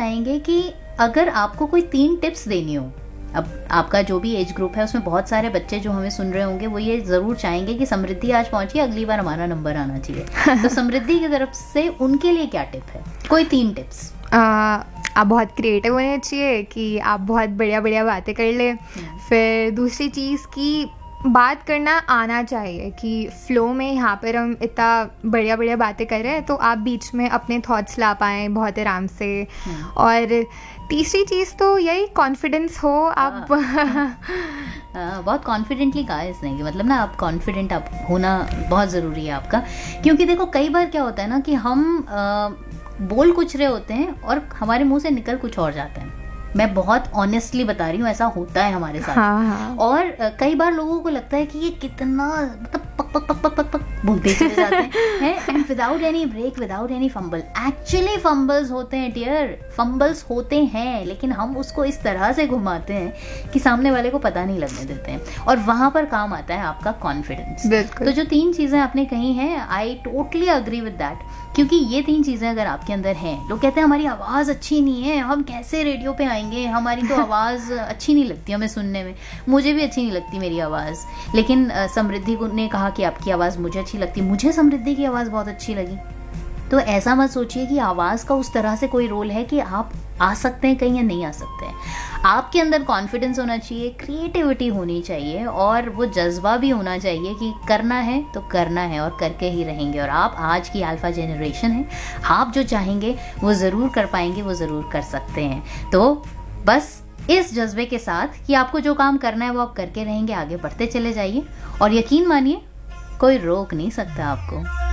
चाहेंगे कि अगर आपको कोई 3 टिप्स देनी हो, अब आपका जो भी एज ग्रुप है उसमें बहुत सारे बच्चे जो हमें सुन रहे होंगे वो ये ज़रूर चाहेंगे कि समृद्धि आज पहुंची, अगली बार हमारा नंबर आना चाहिए। तो समृद्धि की तरफ से उनके लिए क्या टिप है? कोई 3 टिप्स। आप बहुत क्रिएटिव होने चाहिए कि आप बहुत बढ़िया बढ़िया बातें कर ले। फिर दूसरी चीज़ की बात करना आना चाहिए कि फ्लो में यहाँ पर हम इतना बढ़िया बढ़िया बातें कर रहे हैं तो आप बीच में अपने थॉट्स ला पाएँ बहुत आराम से। और तीसरी चीज़ तो यही कॉन्फिडेंस हो आप। बहुत कॉन्फिडेंटली कहा है इसने कि मतलब ना आप कॉन्फिडेंट आप होना बहुत ज़रूरी है आपका, क्योंकि देखो कई बार क्या होता है ना कि हम बोल कुछ रहे होते हैं और हमारे मुंह से निकल कुछ और जाता है। मैं बहुत ऑनेस्टली बता रही हूँ, ऐसा होता है हमारे साथ। हाँ। और कई बार लोगों को लगता है कि ये कितना मतलब पक पक पक पक पक पक बोलते चले जाते हैं and without any break, without any fumble. Actually fumbles होते हैं डियर, फंबल्स होते हैं, लेकिन हम उसको इस तरह से घुमाते हैं कि सामने वाले को पता नहीं लगने देते हैं, और वहां पर काम आता है आपका कॉन्फिडेंस। तो जो 3 चीजें आपने कही हैं, I totally agree with that, क्योंकि ये 3 चीजें अगर आपके अंदर हैं, लोग कहते हैं हमारी आवाज अच्छी नहीं है, हम कैसे रेडियो पे आएंगे, हमारी तो आवाज अच्छी नहीं लगती हमें सुनने में। मुझे भी अच्छी नहीं लगती मेरी आवाज, लेकिन समृद्धि ने कहा कि आपकी आवाज मुझे अच्छी लगती, मुझे समृद्धि की आवाज बहुत अच्छी लगी। तो ऐसा मत सोचिए कि आवाज का उस तरह से कोई रोल है कि आप आ सकते हैं कहीं या नहीं आ सकते हैं। आपके अंदर कॉन्फिडेंस होना चाहिए, क्रिएटिविटी होनी चाहिए, और वो जज्बा भी होना चाहिए कि करना है तो करना है और करके ही रहेंगे। और आप आज की अल्फा जनरेशन है, आप जो चाहेंगे वो ज़रूर कर पाएंगे, वो ज़रूर कर सकते हैं। तो बस इस जज्बे के साथ कि आपको जो काम करना है वो आप करके रहेंगे, आगे बढ़ते चले जाइए, और यकीन मानिए कोई रोक नहीं सकता आपको।